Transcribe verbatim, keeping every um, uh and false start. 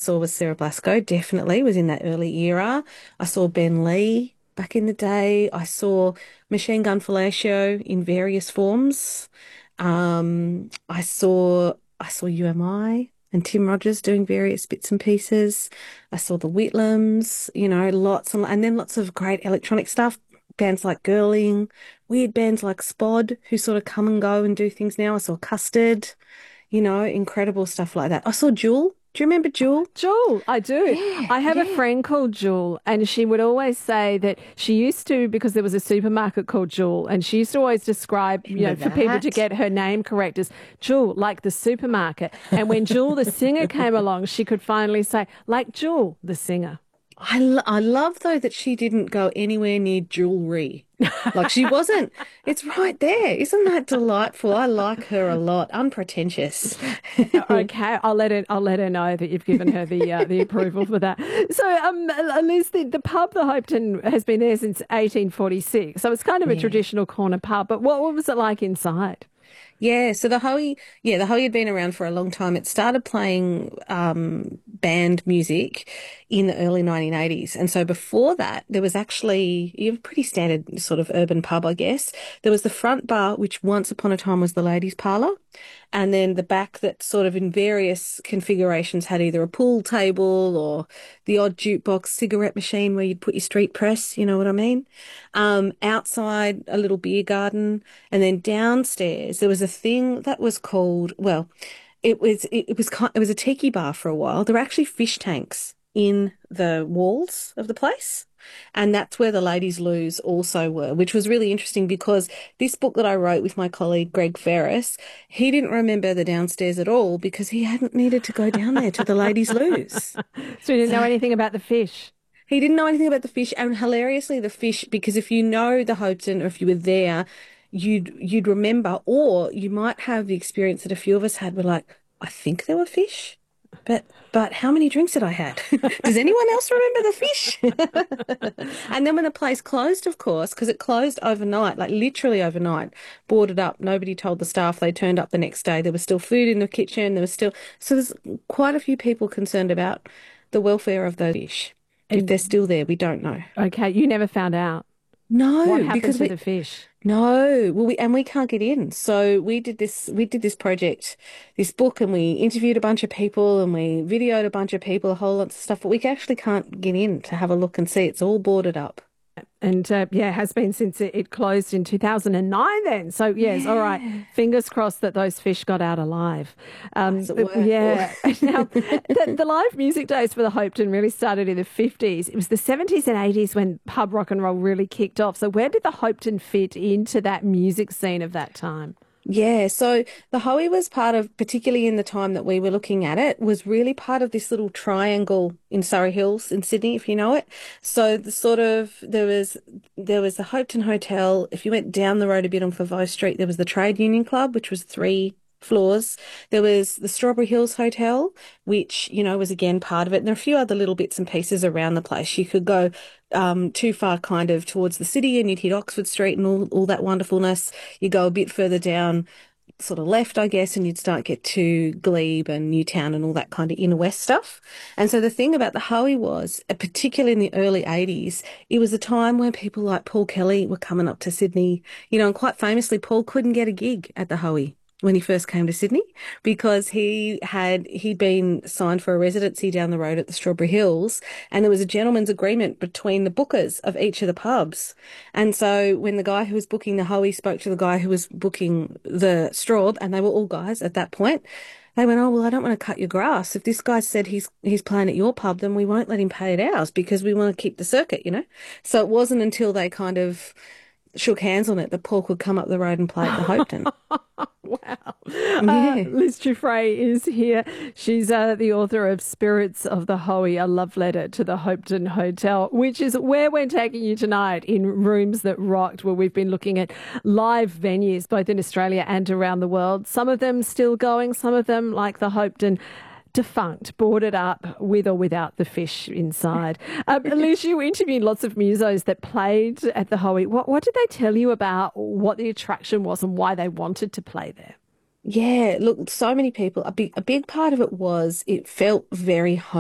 saw was Sarah Blasco, definitely was in that early era. I saw Ben Lee back in the day. I saw Machine Gun Fellatio in various forms. Um, I saw I saw U M I and Tim Rogers doing various bits and pieces. I saw the Whitlams, you know, lots and, and then lots of great electronic stuff. Bands like Girling, weird bands like Spod, who sort of come and go and do things now. I saw Custard, you know, incredible stuff like that. I saw Jewel. Do you remember Jewel? Jewel, I do. Yeah, I have a yeah. friend called Jewel, and she would always say that she used to, because there was a supermarket called Jewel, and she used to always describe, you know, Remember for people to that? get her name correct as Jewel, like the supermarket. And when Jewel the singer came along, she could finally say, like Jewel the singer. I, lo- I love though that she didn't go anywhere near jewelry. Like she wasn't. It's right there. Isn't that delightful? I like her a lot. Unpretentious. Okay, I'll let her. I'll let her know that you've given her the uh, the approval for that. So, um, Liz, the, the pub, the Hopeton, has been there since eighteen forty-six. So it's kind of a Yeah. traditional corner pub. But what, what was it like inside? Yeah, so the Hoey, yeah, the Hoey had been around for a long time. It started playing um, band music in the early nineteen eighties. And so before that, there was actually you have a pretty standard sort of urban pub, I guess. There was the front bar, which once upon a time was the ladies' parlour. And then the back that sort of in various configurations had either a pool table or the odd jukebox cigarette machine where you'd put your street press, you know what I mean? Um, outside, a little beer garden. And then downstairs, there was a thing that was called, well, it was it, it was kind, it was a tiki bar for a while. There were actually fish tanks in the walls of the place. And that's where the ladies' loos also were, which was really interesting because this book that I wrote with my colleague Greg Ferris, he didn't remember the downstairs at all because he hadn't needed to go down there to the ladies' loos. So you didn't know So anything about the fish. he didn't know anything about the fish, and hilariously, the fish, because if you know the Hopetoun or if you were there, you'd you'd remember, or you might have the experience that a few of us had. We're like, I think there were fish, but but how many drinks had I had? Does anyone else remember the fish? And then when the place closed, of course, because it closed overnight, like literally overnight, boarded up. Nobody told the staff. They turned up the next day. There was still food in the kitchen. There was still so there's quite a few people concerned about the welfare of those fish. If they're And still there, we don't know. okay, you never found out what No, happened because to we the fish. no, well, we and we can't get in. So we did this. We did this project, this book, and we interviewed a bunch of people, and we videoed a bunch of people, a whole lot of stuff. But we actually can't get in to have a look and see. It's all boarded up. And uh, yeah, has been since it, it closed in two thousand nine then. So yes, all right. Yeah, Fingers crossed that those fish got out alive. Um, as it but were. yeah. Now, the, the live music days for the Hopeton really started in the fifties. It was the seventies and eighties when pub rock and roll really kicked off. So where did the Hopeton fit into that music scene of that time? Yeah, so the Hoey was part of, particularly in the time that we were looking at it, was really part of this little triangle in Surrey Hills in Sydney, if you know it. So the sort of there was there was the Hopeton Hotel. If you went down the road a bit on Foveaux Street, there was the Trade Union Club, which was three floors. There was the Strawberry Hills Hotel, which, you know, was again part of it. And there are a few other little bits and pieces around the place. You could go um, too far kind of towards the city and you'd hit Oxford Street and all, all that wonderfulness. You go a bit further down, sort of left, I guess, and you'd start get to Glebe and Newtown and all that kind of inner west stuff. And so the thing about the Hoey was, uh, particularly in the early eighties, it was a time when people like Paul Kelly were coming up to Sydney, you know, and quite famously, Paul couldn't get a gig at the Hoey when he first came to Sydney because he had he'd been signed for a residency down the road at the Strawberry Hills, and there was a gentleman's agreement between the bookers of each of the pubs. And so when the guy who was booking the Hoey spoke to the guy who was booking the Straub, and they were all guys at that point, they went, oh, well, I don't want to cut your grass. If this guy said he's he's playing at your pub, then we won't let him pay at ours because we want to keep the circuit, you know? So it wasn't until they kind of shook hands on it that Paul could come up the road and play at the Hopeton. Wow. Uh, Yeah. Liz Giuffre is here. She's uh, the author of Spirits of the Hoey, a love letter to the Hopeton Hotel, which is where we're taking you tonight in Rooms That Rocked, where we've been looking at live venues, both in Australia and around the world. Some of them still going, some of them, like the Hopeton, defunct, boarded up with or without the fish inside. Um, Liz, you interviewed lots of musos that played at the Hoey. What, what did they tell you about what the attraction was and why they wanted to play there? Yeah, look, so many people, a big, a big part of it was it felt very